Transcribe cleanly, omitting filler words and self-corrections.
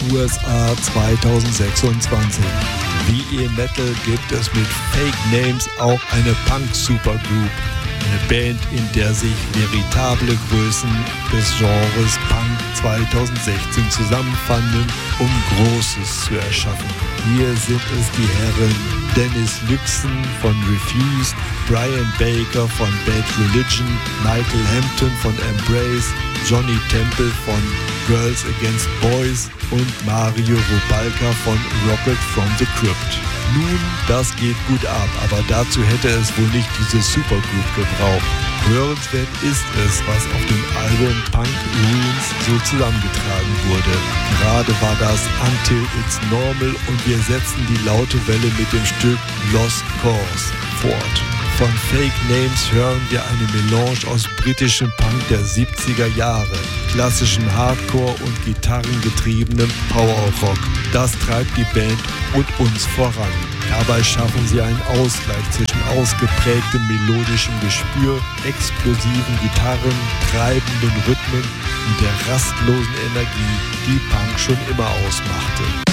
USA 2026. Wie E-Metal gibt es mit Fake Names auch eine Punk-Supergroup. Eine Band, in der sich veritable Größen des Genres Punk 2016 zusammenfanden, um Großes zu erschaffen. Hier sind es die Herren Dennis Lyxzén von Refused, Brian Baker von Bad Religion, Michael Hampton von Embrace, Johnny Temple von Girls Against Boys und Mario Rubalka von Rocket from the Crypt. Nun, das geht gut ab, aber dazu hätte es wohl nicht diese Supergroup gebraucht. Hörenswert ist es, was auf dem Album Punk Ruins so zusammengetragen wurde. Gerade war das Until It's Normal und wir setzen die laute Welle mit dem Stück Lost Cause fort. Von Fake Names hören wir eine Melange aus britischem Punk der 70er Jahre, klassischen Hardcore und gitarrengetriebenem Power-Rock. Das treibt die Band und uns voran. Dabei schaffen sie einen Ausgleich zwischen ausgeprägtem melodischem Gespür, explosiven Gitarren, treibenden Rhythmen und der rastlosen Energie, die Punk schon immer ausmachte.